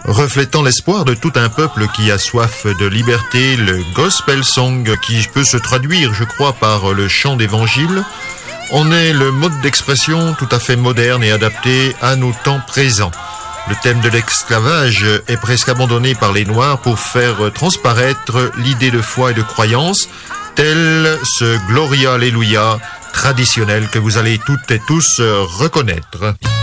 Reflétant l'espoir de tout un peuple qui a soif de liberté, le gospel song, qui peut se traduire, je crois, par le chant d'évangile, en est le mode d'expression tout à fait moderne et adapté à nos temps présents. Le thème de l'esclavage est presque abandonné par les Noirs pour faire transparaître l'idée de foi et de croyance, tel ce Gloria Alléluia traditionnel que vous allez toutes et tous reconnaître.